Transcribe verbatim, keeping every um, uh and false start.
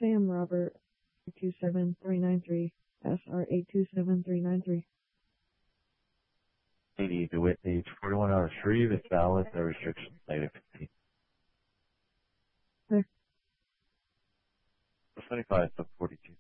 Sam Robert eight two seven three nine three. S R eight two seven three nine three. eighty DeWitt, age forty-one hours free with valid, no restrictions, negative fifteen. There. seventy-five, sub forty-two.